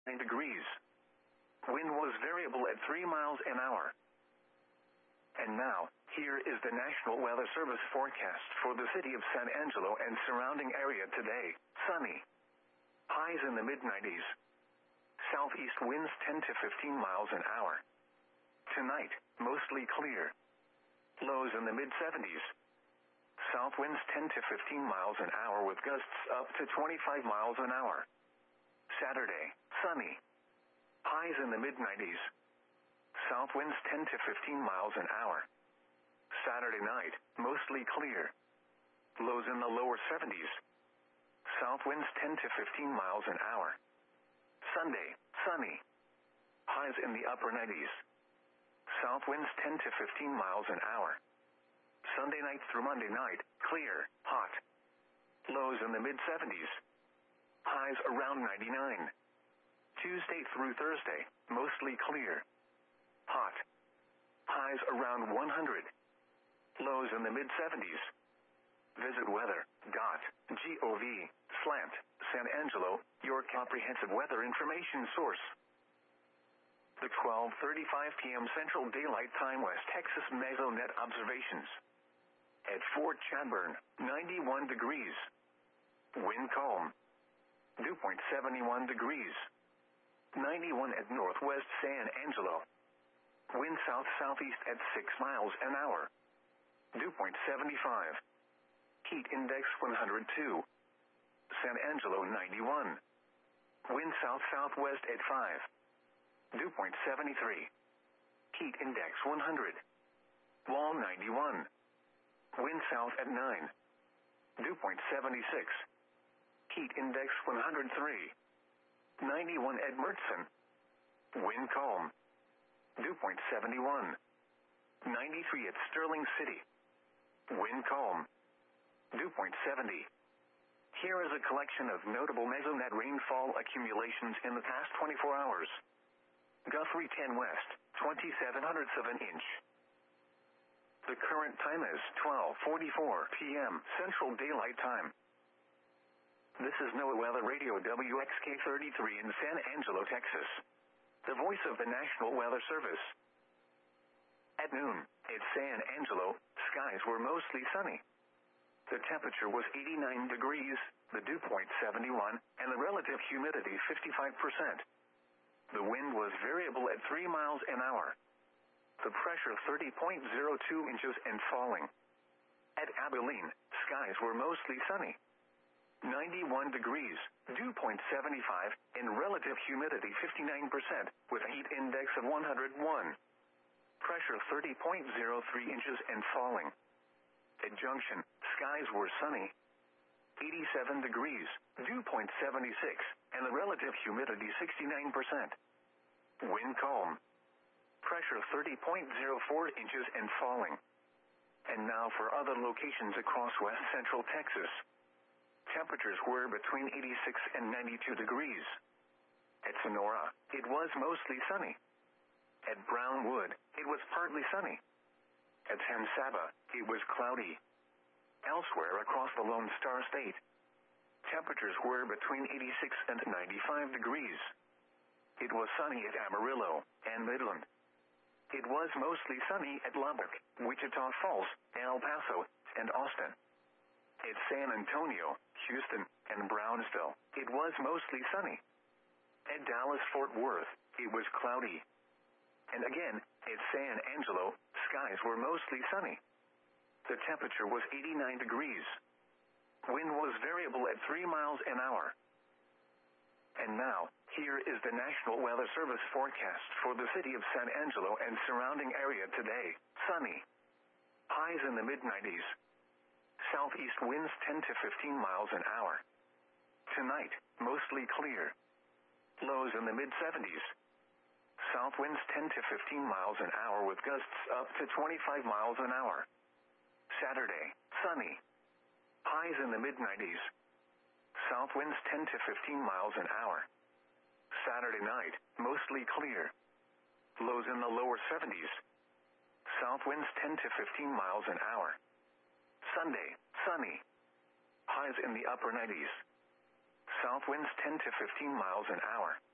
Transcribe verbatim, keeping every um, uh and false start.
nine degrees. Wind was variable at three miles an hour. And now, here is the National Weather Service forecast for the city of San Angelo and surrounding area today. Sunny. Highs in the mid nineties. Southeast winds ten to fifteen miles an hour. Tonight, mostly clear. Lows in the mid seventies. South winds ten to fifteen miles an hour with gusts up to twenty-five miles an hour. Saturday, sunny. Highs in the mid nineties. South winds ten to fifteen miles an hour. Saturday night, mostly clear. Lows in the lower seventies. South winds ten to fifteen miles an hour. Sunday, sunny. Highs in the upper nineties. South winds ten to fifteen miles an hour. Sunday night through Monday night, clear, hot. Lows in the mid seventies. Highs around ninety-nine. Tuesday through Thursday, mostly clear. Hot. Highs around one hundred. Lows in the mid seventies. Visit weather dot gov slant San Angelo, your comprehensive weather information source. The twelve thirty-five p.m. Central Daylight Time West Texas Mesonet observations. At Fort Chadbourne, ninety-one degrees. Wind calm. Dew point seventy-one degrees. ninety-one at Northwest San Angelo. Wind south-southeast at six miles an hour. Dew point seventy-five. Heat index one hundred two. San Angelo ninety-one. Wind south-southwest at five. Dew point seventy-three. Heat index one hundred. Wall ninety-one. Wind south at nine. Dew point seventy-six. Heat index one hundred three. ninety-one at Mertzen. Wind calm. Dew point seventy-one. ninety-three at Sterling City. Wind calm. Dew point seventy. Here is a collection of notable Mesonet rainfall accumulations in the past twenty-four hours. Guthrie ten West, twenty-seven hundredths of an inch. The current time is twelve forty-four p.m. Central Daylight Time. This is NOAA Weather Radio W X K thirty-three in San Angelo, Texas. The voice of the National Weather Service. At noon, at San Angelo, skies were mostly sunny. The temperature was eighty-nine degrees, the dew point seventy-one, and the relative humidity fifty-five percent. The wind was variable at three miles an hour. The pressure thirty point zero two inches and falling. At Abilene, skies were mostly sunny. ninety-one degrees, dew point seventy-five, and relative humidity fifty-nine percent, with a heat index of one hundred one. Pressure thirty point zero three inches and falling. At Junction, skies were sunny. eighty-seven degrees, dew point seventy-six, and the relative humidity sixty-nine percent. Wind calm. Pressure thirty point zero four inches and falling. And now for other locations across west central Texas. Temperatures were between eighty-six and ninety-two degrees. At Sonora, it was mostly sunny. At Brownwood, it was partly sunny. At San Saba, it was cloudy. Elsewhere across the Lone Star State, temperatures were between eighty-six and ninety-five degrees. It was sunny at Amarillo and Midland. It was mostly sunny at Lubbock, Wichita Falls, El Paso, and Austin. At San Antonio, Houston, and Brownsville, it was mostly sunny. At Dallas-Fort Worth, it was cloudy. And again, at San Angelo, skies were mostly sunny. The temperature was eighty-nine degrees. Wind was variable at three miles an hour. And now, here is the National Weather Service forecast for the city of San Angelo and surrounding area today. Sunny. Highs in the mid nineties. Southeast winds ten to fifteen miles an hour. Tonight, mostly clear. Lows in the mid seventies. South winds ten to fifteen miles an hour with gusts up to twenty-five miles an hour. Saturday, sunny. Highs in the mid nineties. South winds ten to fifteen miles an hour. Saturday night, mostly clear. Lows in the lower seventies. South winds ten to fifteen miles an hour. Sunday, sunny. Highs in the upper nineties. South winds ten to fifteen miles an hour.